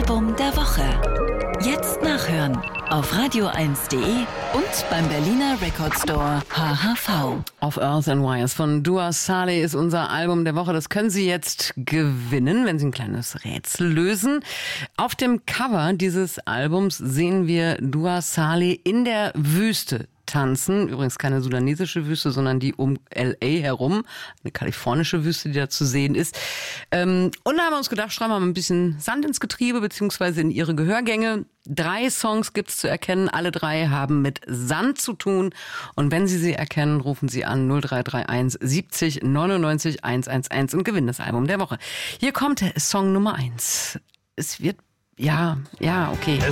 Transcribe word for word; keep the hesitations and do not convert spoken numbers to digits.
Album der Woche. Jetzt nachhören auf radio eins punkt de und beim Berliner Record Store H H V. Of Earth and Wires von Dua Saleh ist unser Album der Woche. Das können Sie jetzt gewinnen, wenn Sie ein kleines Rätsel lösen. Auf dem Cover dieses Albums sehen wir Dua Saleh in der Wüste tanzen. Übrigens keine sudanesische Wüste, sondern die um L A herum. Eine kalifornische Wüste, die da zu sehen ist. Ähm, und da haben wir uns gedacht, schreiben wir mal ein bisschen Sand ins Getriebe, beziehungsweise in Ihre Gehörgänge. Drei Songs gibt's zu erkennen. Alle drei haben mit Sand zu tun. Und wenn Sie sie erkennen, rufen Sie an null drei drei eins siebzig neunundneunzig hundertelf und gewinnen das Album der Woche. Hier kommt Song Nummer eins. Es wird, ja, ja, okay.